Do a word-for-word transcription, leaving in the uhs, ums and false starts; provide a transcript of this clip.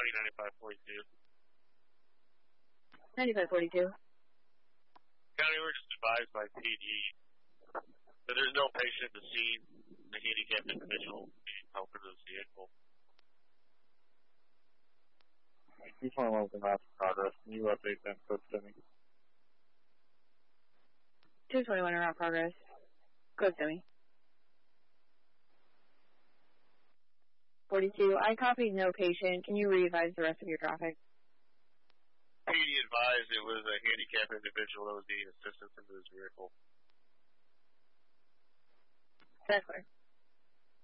County ninety-five forty-two. ninety-five forty-two. County, we're just advised by P D that there's no patient at the scene. The handicapped individual needs help in this vehicle. two twenty-one with the mass progress. Can you update that code to me? two twenty-one around progress. Code to me. forty-two, I copied no patient. Can you re-advise the rest of your traffic? P D advised it was a handicapped individual that was needing assistance into this vehicle. That's clear.